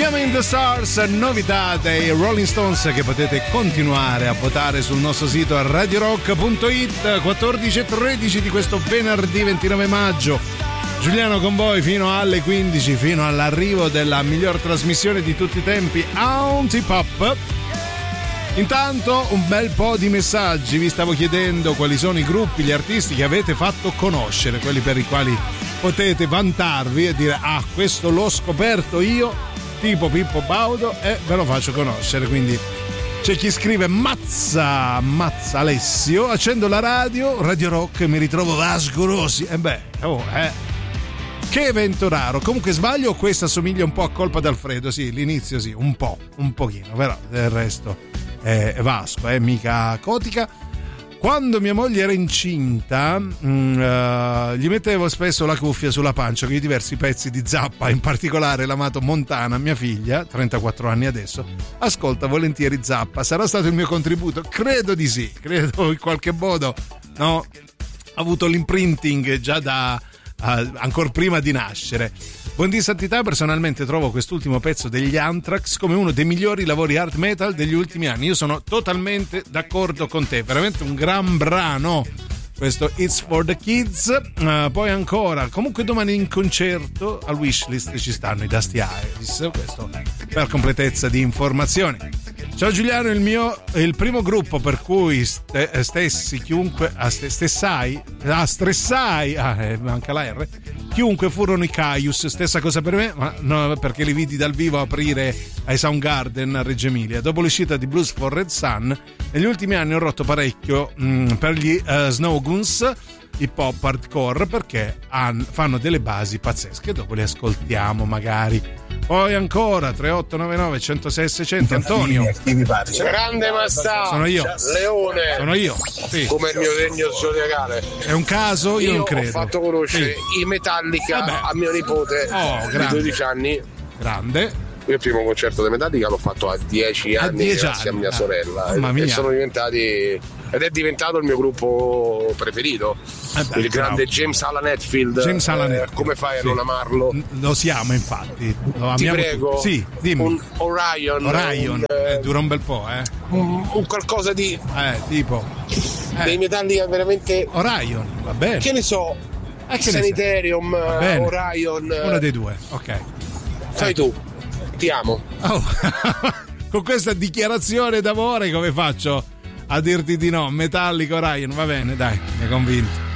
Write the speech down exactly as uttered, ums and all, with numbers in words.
Swimming in the Stars, novità dei Rolling Stones che potete continuare a votare sul nostro sito radio rock punto it. Quattordici e tredici di questo venerdì ventinove maggio. Giuliano con voi fino alle quindici, fino all'arrivo della miglior trasmissione di tutti i tempi, Antipop. Intanto un bel po' di messaggi, vi stavo chiedendo quali sono i gruppi, gli artisti che avete fatto conoscere, quelli per i quali potete vantarvi e dire ah, questo l'ho scoperto io, tipo Pippo Baudo, e ve lo faccio conoscere. Quindi c'è chi scrive Mazza, Mazza Alessio, accendo la radio, Radio Rock, mi ritrovo Vasco Rossi, e beh, oh, eh che evento raro. Comunque sbaglio, questa assomiglia un po' a Colpa d'Alfredo, sì, l'inizio sì, un po', un pochino, però del resto è Vasco, è eh, mica Cotica. Quando mia moglie era incinta mh, uh, gli mettevo spesso la cuffia sulla pancia con i diversi pezzi di Zappa, in particolare l'amato Montana. Mia figlia, trentaquattro anni adesso, ascolta volentieri Zappa. Sarà stato il mio contributo? Credo di sì, credo in qualche modo, no? Ha avuto l'imprinting già da Uh, ancora prima di nascere. Buondì santità, personalmente trovo quest'ultimo pezzo degli Anthrax come uno dei migliori lavori hard metal degli ultimi anni. Io sono totalmente d'accordo con te, veramente un gran brano questo It's for the Kids. Uh, poi ancora, comunque domani in concerto al Wishlist ci stanno i Dusty Iris, questo per completezza di informazioni. Ciao Giuliano, il mio il primo gruppo per cui st- stessi chiunque ah, st- stessai ah, stressai ah, eh, manca la R, chiunque furono i Caius, stessa cosa per me, ma no, perché li vidi dal vivo aprire ai Soundgarden a Reggio Emilia. Dopo l'uscita di Blues for Red Sun, negli ultimi anni ho rotto parecchio mh, per gli uh, Snowgoons, hip hop hardcore, perché han, fanno delle basi pazzesche. Dopo le ascoltiamo magari. Poi ancora tre otto nove nove uno zero sei seicento. Antonio, grande Mastà, sono io. Leone, sono io, sì. Come il mio segno zodiacale. È un caso? Io, io non credo. Ho fatto conoscere sì. i Metallica Vabbè. a mio nipote oh, di dodici anni. Grande. Io il primo concerto di Metallica l'ho fatto a dieci anni grazie a mia sorella eh, e sono diventati ed è diventato il mio gruppo preferito, eh beh, il grande bravo. James Alan Hetfield. James Alan Hetfield. Eh, come fai a sì. non amarlo? Lo siamo, infatti. Lo Ti prego, tu. Sì, dimmi. Un Orion. Orion, un, eh, dura un bel po', eh. Un, un qualcosa di eh, tipo eh. dei Metallica veramente. Orion, va bene. Che ne so? Eh, che Sanitarium, ne so? Orion. Uno dei due, ok. Fai eh. tu. Ti amo. Oh. Con questa dichiarazione d'amore come faccio a dirti di no? Metallica Orion, va bene, dai, mi hai convinto.